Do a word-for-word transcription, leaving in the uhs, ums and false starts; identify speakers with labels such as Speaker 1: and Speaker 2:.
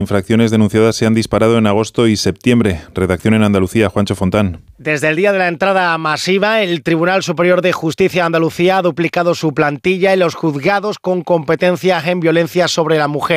Speaker 1: Infracciones denunciadas se han disparado en agosto y septiembre. Redacción en Andalucía, Juancho Fontán.
Speaker 2: Desde el día de la entrada masiva, el Tribunal Superior de Justicia de Andalucía ha duplicado su plantilla en los juzgados con competencia en violencia sobre la mujer.